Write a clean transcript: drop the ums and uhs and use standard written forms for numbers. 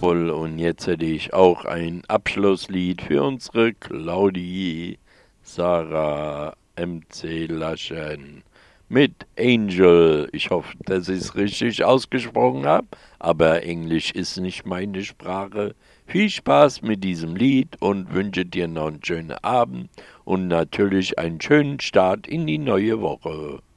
Jawohl, und jetzt hätte ich auch ein Abschlusslied für unsere Claudi Sarah MC Laschen mit Angel. Ich hoffe, dass ich es richtig ausgesprochen habe, aber Englisch ist nicht meine Sprache. Viel Spaß mit diesem Lied und wünsche dir noch einen schönen Abend und natürlich einen schönen Start in die neue Woche.